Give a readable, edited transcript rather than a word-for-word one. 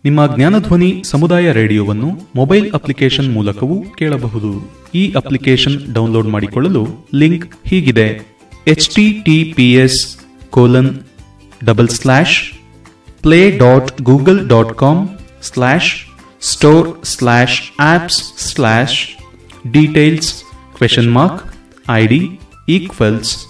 ನಿಮ್ಮ ಜ್ಞಾನಧ್ವನಿ ಸಮುದಾಯ ರೇಡಿಯೋವನ್ನು mobile application ಮೂಲಕವೂ ಕೇಳಬಹುದು. ಈ ಅಪ್ಲಿಕೇಶನ್ ಡೌನ್ಲೋಡ್ ಮಾಡಿಕೊಳ್ಳಲು ಲಿಂಕ್ ಹೀಗಿದೆ: https://play.google.com/store/apps/details?id==